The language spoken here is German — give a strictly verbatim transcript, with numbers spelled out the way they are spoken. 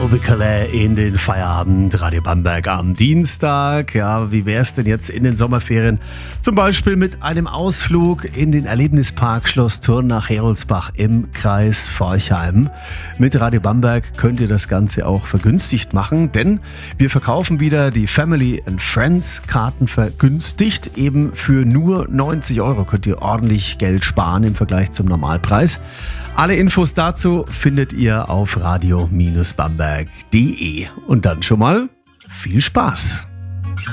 Colby Calais in den Feierabend Radio Bamberg am Dienstag. Ja, wie wäre es denn jetzt in den Sommerferien? Zum Beispiel mit einem Ausflug in den Erlebnispark Schloss Thurn nach Heroldsbach im Kreis Forchheim. Mit Radio Bamberg könnt ihr das Ganze auch vergünstigt machen, denn wir verkaufen wieder die Family and Friends Karten vergünstigt. Eben für nur neunzig Euro könnt ihr ordentlich Geld sparen im Vergleich zum Normalpreis. Alle Infos dazu findet ihr auf radio Bindestrich bamberg punkt de. Und dann schon mal viel Spaß!